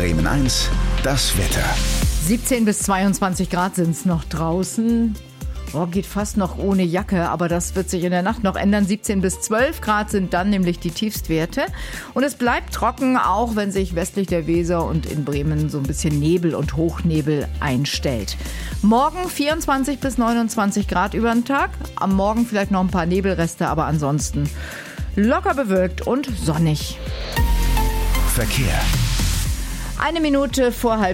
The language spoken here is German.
Bremen 1, das Wetter. 17 bis 22 Grad sind es noch draußen. Geht fast noch ohne Jacke, aber das wird sich in der Nacht noch ändern. 17 bis 12 Grad sind dann nämlich die Tiefstwerte. Und es bleibt trocken, auch wenn sich westlich der Weser und in Bremen so ein bisschen Nebel und Hochnebel einstellt. Morgen 24 bis 29 Grad über den Tag. Am Morgen vielleicht noch ein paar Nebelreste, aber ansonsten locker bewölkt und sonnig. Verkehr. 1 Minute vor 7:30